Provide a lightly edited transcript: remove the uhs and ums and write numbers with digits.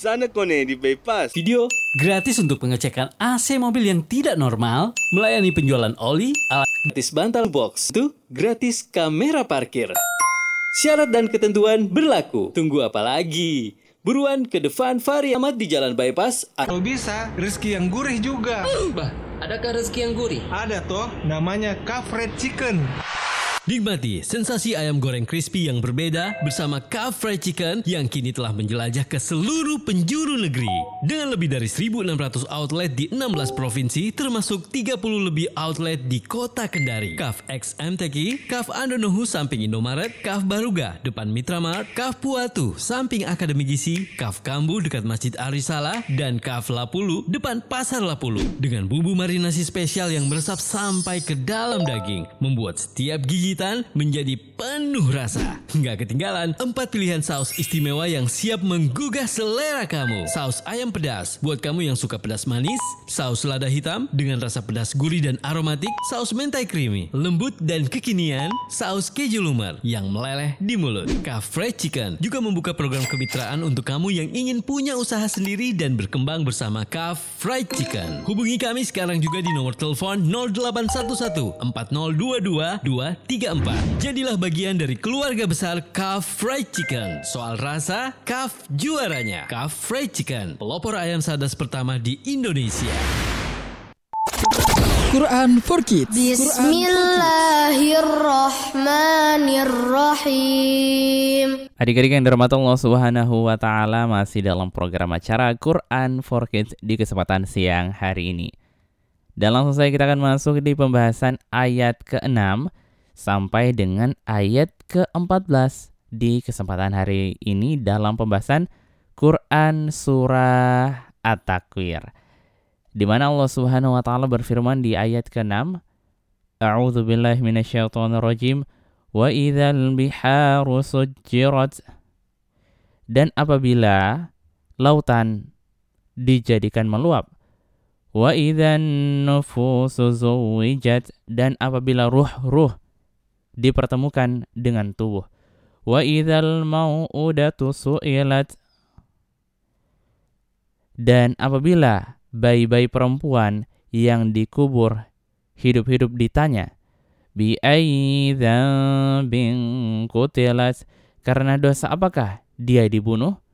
sana kone di bypass. Video gratis untuk pengecekan AC mobil yang tidak normal, melayani penjualan oli, alat gratis bantal box, itu gratis kamera parkir. Syarat dan ketentuan berlaku. Tunggu apa lagi? Buruan ke depan Fahri Ahmad di Jalan Bypass. Kalau bisa, rezeki yang gurih juga. Bah, adakah rezeki yang gurih? Ada toh, namanya Kaf Fried Chicken. Nikmati sensasi ayam goreng crispy yang berbeda bersama Kaf Fried Chicken yang kini telah menjelajah ke seluruh penjuru negeri. Dengan lebih dari 1.600 outlet di 16 provinsi termasuk 30 lebih outlet di kota Kendari. Kaf X MTQ, Kaf Andonohu samping Indomaret, Kaf Baruga depan Mitra Mart, Kaf Puatu samping Akademi Gizi, Kaf Kambu dekat Masjid Arisala, dan Kaf Lapulu depan Pasar Lapulu. Dengan bumbu marinasi spesial yang meresap sampai ke dalam daging, membuat setiap gigitan menjadi penuh rasa. Nggak ketinggalan 4 pilihan saus istimewa yang siap menggugah selera kamu. Saus ayam pedas buat kamu yang suka pedas manis, saus lada hitam dengan rasa pedas gurih dan aromatik, saus mentai creamy, lembut dan kekinian, saus keju lumer yang meleleh di mulut. Kaf Fried Chicken juga membuka program kemitraan untuk kamu yang ingin punya usaha sendiri dan berkembang bersama Kaf Fried Chicken. Hubungi kami sekarang juga di nomor telepon 0811 4022 234. Jadilah bagian dari keluarga besar Kaf Fried Chicken. Soal rasa, Kaf juaranya. Kaf Fried Chicken, pelopor ayam sadas pertama di Indonesia. Quran for Kids. Bismillahirrahmanirrahim. Adik-adik yang dirahmati Allah Subhanahu wa taala, masih dalam program acara Quran for Kids di kesempatan siang hari ini. Dan langsung saja kita akan masuk di pembahasan ayat ke-6 sampai dengan ayat ke-14 di kesempatan hari ini dalam pembahasan Quran surah At-Takwir, di mana Allah Subhanahu wa taala berfirman di ayat ke-6, A'udzu billahi minasyaitonir rajim, wa idzal biharu sujjirat, dan apabila lautan dijadikan meluap, wa idzan nufusu zuwijat, dan apabila ruh-ruh dipertemukan dengan tubuh, wa idzal mau'udatu su'ilat, dan apabila bayi-bayi perempuan yang dikubur hidup-hidup ditanya, bi ayyi dzambin qutilat, karena dosa apakah dia dibunuh,